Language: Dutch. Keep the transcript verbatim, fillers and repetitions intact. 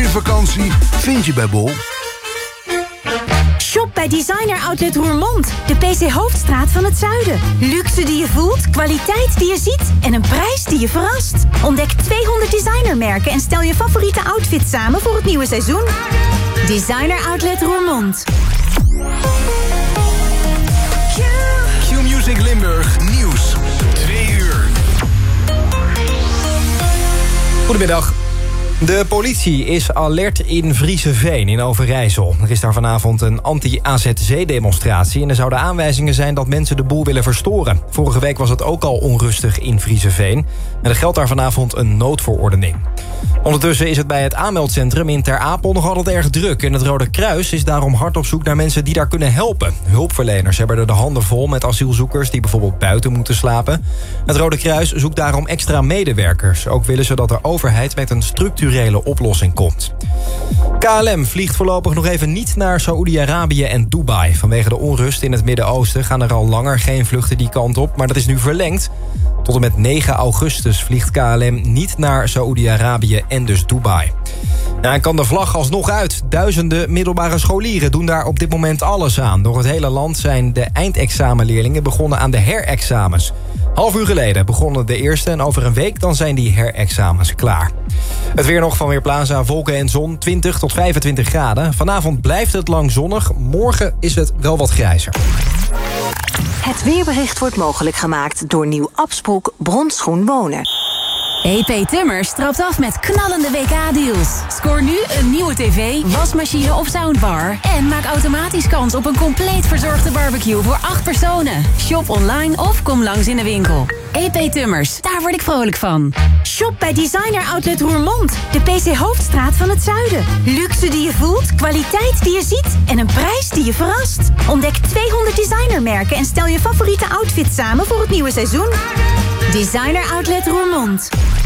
vakantie vind je bij Bol. Shop bij Designer Outlet Roermond, de P C Hoofdstraat van het zuiden. Luxe die je voelt, kwaliteit die je ziet en een prijs die je verrast. Ontdek tweehonderd designermerken en stel je favoriete outfit samen voor het nieuwe seizoen. Designer Outlet Roermond. Q-Music Limburg Nieuws. Twee uur. Goedemiddag. De politie is alert in Vriezeveen in Overijssel. Er is daar vanavond een anti-A Z C-demonstratie... en er zouden aanwijzingen zijn dat mensen de boel willen verstoren. Vorige week was het ook al onrustig in Vriezeveen. En er geldt daar vanavond een noodverordening. Ondertussen is het bij het aanmeldcentrum in Ter Apel nog altijd erg druk. En het Rode Kruis is daarom hard op zoek naar mensen die daar kunnen helpen. Hulpverleners hebben er de handen vol met asielzoekers... die bijvoorbeeld buiten moeten slapen. Het Rode Kruis zoekt daarom extra medewerkers. Ook willen ze dat de overheid met een structurele oplossing komt. K L M vliegt voorlopig nog even niet naar Saoedi-Arabië en Dubai. Vanwege de onrust in het Midden-Oosten gaan er al langer geen vluchten die kant op... maar dat is nu verlengd. Tot en met negen augustus vliegt K L M niet naar Saoedi-Arabië en dus Dubai. Ja, en kan de vlag alsnog uit. Duizenden middelbare scholieren doen daar op dit moment alles aan. Door het hele land zijn de eindexamenleerlingen begonnen aan de herexamens. Half uur geleden begonnen de eerste en over een week dan zijn die herexamens klaar. Het weer nog van Weerplaza, wolken en zon, twintig tot vijfentwintig graden. Vanavond blijft het lang zonnig, morgen is het wel wat grijzer. Het weerbericht wordt mogelijk gemaakt door Nieuw Absproek Bronschoen Wonen. E P Tummers trapt af met knallende W K-deals. Scoor nu een nieuwe tv, wasmachine of soundbar... en maak automatisch kans op een compleet verzorgde barbecue voor acht personen. Shop online of kom langs in de winkel. E P Tummers, daar word ik vrolijk van. Shop bij Designer Outlet Roermond, de P C Hoofdstraat van het zuiden. Luxe die je voelt, kwaliteit die je ziet en een prijs die je verrast. Ontdek tweehonderd designermerken en stel je favoriete outfit samen voor het nieuwe seizoen. Designer Outlet Roermond.